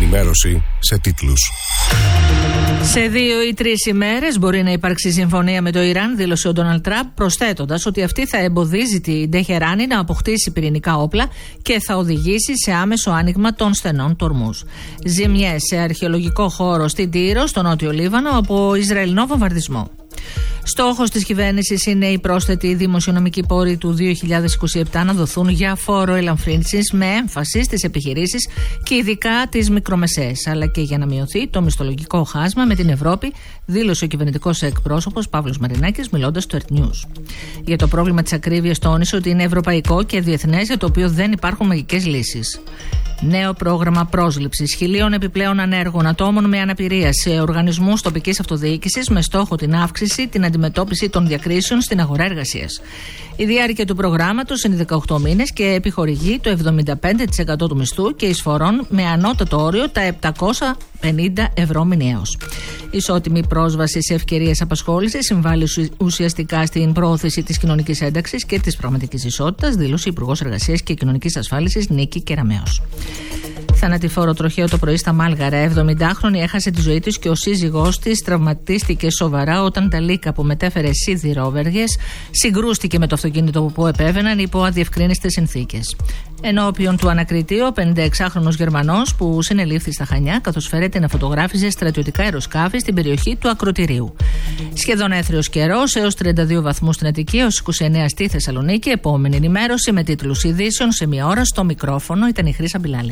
ενημέρωση σε τίτλους. Σε 2 ή 3 ημέρες μπορεί να υπάρξει συμφωνία με το Ιράν, δήλωσε ο Ντόναλντ Τραμπ, προσθέτοντας ότι αυτή θα εμποδίζει την Τεχεράνη να αποκτήσει πυρηνικά όπλα και θα οδηγήσει σε άμεσο άνοιγμα των στενών τορμούς. Ζημιές σε αρχαιολογικό χώρο στην Τύρο, στο νότιο Λίβανο, από Ισραηλινό βομβαρδισμό. Στόχος της κυβέρνησης είναι οι πρόσθετοι δημοσιονομικοί πόροι του 2027 να δοθούν για φόρο ελαφρύνσης με έμφαση στις επιχειρήσεις και ειδικά τις μικρομεσαίες, αλλά και για να μειωθεί το μισθολογικό χάσμα με την Ευρώπη, δήλωσε ο κυβερνητικός εκπρόσωπος Παύλος Μαρινάκης μιλώντας στο Earth News. Για το πρόβλημα της ακρίβειας τόνισε ότι είναι ευρωπαϊκό και διεθνές, για το οποίο δεν υπάρχουν μαγικές λύσεις. Νέο πρόγραμμα πρόσληψης 1.000 επιπλέον ανέργων ατόμων με αναπηρία σε οργανισμούς τοπικής αυτοδιοίκησης με στόχο την αύξηση, την αντιμετώπιση των διακρίσεων στην αγορά εργασίας. Η διάρκεια του προγράμματος είναι 18 μήνες και επιχορηγεί το 75% του μισθού και εισφορών με ανώτατο όριο τα 750 ευρώ μηνιαίως. Ισότιμη πρόσβαση σε ευκαιρίες απασχόλησης συμβάλλει ουσιαστικά στην προώθηση της κοινωνικής ένταξης και της πραγματικής ισότητας, δήλωσε η Υπουργός Εργασίας και Κοινωνικής Ασφάλισης Νίκη Κεραμέως. Θανατηφόρο τροχαίο το πρωί στα Μάλγαρα. 70χρονη έχασε τη ζωή της και ο σύζυγός της τραυματίστηκε σοβαρά όταν τα λύκα που μετέφερε σιδηρόβεργες συγκρούστηκε με το αυτοκίνητο που επέβαιναν υπό αδιευκρίνιστες συνθήκες. Ενώπιον του ανακριτή, ο 56χρονος Γερμανός που συνελήφθη στα Χανιά καθώς φέρεται να φωτογράφιζε στρατιωτικά αεροσκάφη στην περιοχή του Ακροτηρίου. Σχεδόν έθριος καιρός, έως 32 βαθμούς στην Αττική, έως 29 στη Θεσσαλονίκη. Επόμενη ενημέρωση με τίτλους ειδήσεων σε 1 ώρα. Στο μικρόφωνο ήταν η Χρύσα Μπιλάλη.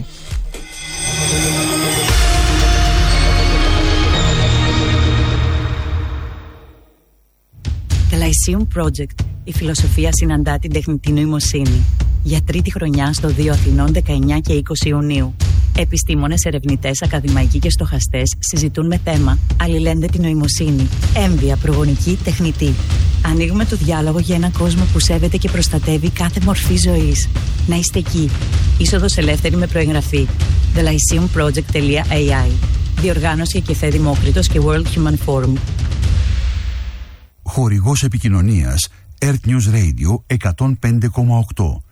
The Lyceum Project. Η φιλοσοφία συναντά την τεχνητή νοημοσύνη. Για 3η χρονιά στο 2 Αθηνών 19 και 20 Ιουνίου. Επιστήμονες, ερευνητές, ακαδημαϊκοί και στοχαστές συζητούν με θέμα αλληλένδετη νοημοσύνη, έμβια, προγονική, τεχνητή. Ανοίγουμε το διάλογο για έναν κόσμο που σέβεται και προστατεύει κάθε μορφή ζωής. Να είστε εκεί. Είσοδος ελεύθερη με προεγγραφή. thelyceumproject.ai. Διοργάνωση Κεφέ Δημόκριτος και World Human Forum. Χορηγός επικοινωνίας Earth News Radio 105,8.